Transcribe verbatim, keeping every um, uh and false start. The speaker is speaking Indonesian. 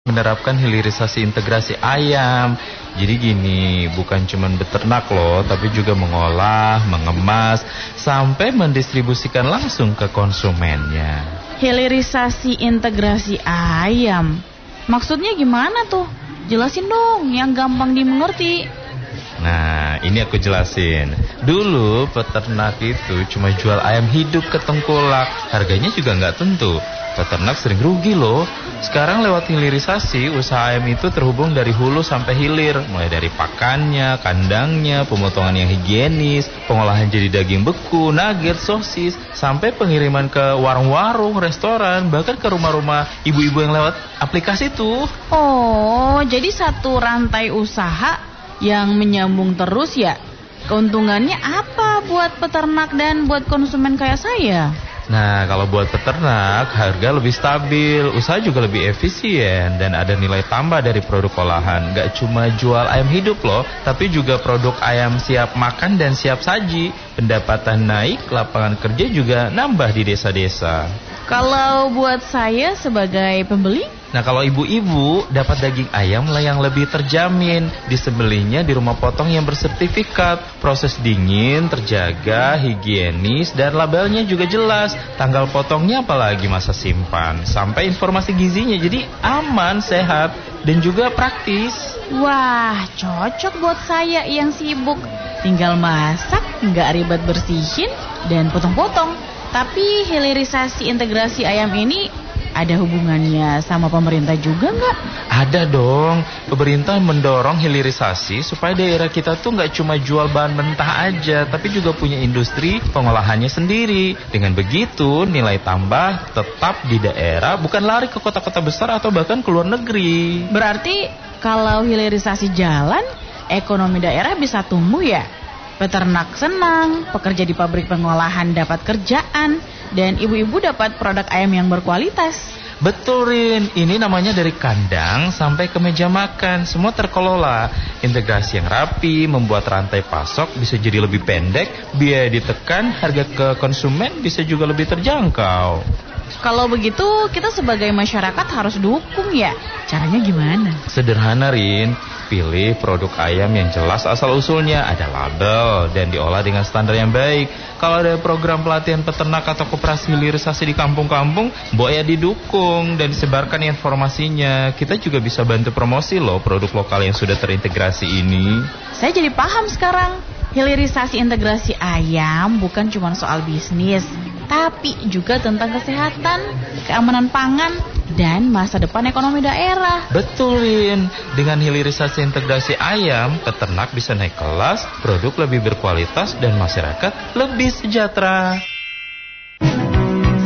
menerapkan hilirisasi integrasi ayam. Jadi gini, bukan cuma beternak loh, tapi juga mengolah, mengemas, sampai mendistribusikan langsung ke konsumennya. Hilirisasi integrasi ayam. Maksudnya gimana tuh? Jelasin dong yang gampang dimengerti. Nah, ini aku jelasin. Dulu peternak itu cuma jual ayam hidup ke tengkulak. Harganya juga nggak tentu. Peternak sering rugi loh. Sekarang lewat hilirisasi, usaha ayam itu terhubung dari hulu sampai hilir. Mulai dari pakannya, kandangnya, pemotongan yang higienis, pengolahan jadi daging beku, nugget, sosis, sampai pengiriman ke warung-warung, restoran, bahkan ke rumah-rumah ibu-ibu yang lewat aplikasi tuh. Oh, jadi satu rantai usaha yang menyambung terus ya? Keuntungannya apa buat peternak dan buat konsumen kayak saya? Nah, kalau buat peternak, harga lebih stabil, usaha juga lebih efisien, dan ada nilai tambah dari produk olahan. Gak cuma jual ayam hidup loh, tapi juga produk ayam siap makan dan siap saji. Pendapatan naik, lapangan kerja juga nambah di desa-desa. Kalau buat saya sebagai pembeli? Nah, kalau ibu-ibu dapat daging ayam yang lebih terjamin. Disembelihnya di rumah potong yang bersertifikat. Proses dingin, terjaga, higienis, dan labelnya juga jelas. Tanggal potongnya apalagi masa simpan. Sampai informasi gizinya, jadi aman, sehat, dan juga praktis. Wah, cocok buat saya yang sibuk. Tinggal masak, nggak ribet bersihin, dan potong-potong. Tapi hilirisasi integrasi ayam ini ada hubungannya sama pemerintah juga nggak? Ada dong. Pemerintah mendorong hilirisasi supaya daerah kita tuh nggak cuma jual bahan mentah aja, tapi juga punya industri pengolahannya sendiri. Dengan begitu, nilai tambah tetap di daerah, bukan lari ke kota-kota besar atau bahkan ke luar negeri. Berarti kalau hilirisasi jalan, ekonomi daerah bisa tumbuh ya? Peternak senang, pekerja di pabrik pengolahan dapat kerjaan, dan ibu-ibu dapat produk ayam yang berkualitas. Betul, Rin. Ini namanya dari kandang sampai ke meja makan. Semua terkelola. Integrasi yang rapi, membuat rantai pasok bisa jadi lebih pendek, biaya ditekan, harga ke konsumen bisa juga lebih terjangkau. Kalau begitu, kita sebagai masyarakat harus dukung ya. Caranya gimana? Sederhana, Rin. Pilih produk ayam yang jelas asal-usulnya, ada label, dan diolah dengan standar yang baik. Kalau ada program pelatihan peternak atau koperasi hilirisasi di kampung-kampung, Mbok ya didukung dan disebarkan informasinya. Kita juga bisa bantu promosi loh produk lokal yang sudah terintegrasi ini. Saya jadi paham sekarang. Hilirisasi integrasi ayam bukan cuma soal bisnis, tapi juga tentang kesehatan, keamanan pangan, dan masa depan ekonomi daerah. Betul, Win. Dengan hilirisasi integrasi ayam, peternak bisa naik kelas, produk lebih berkualitas, dan masyarakat lebih sejahtera.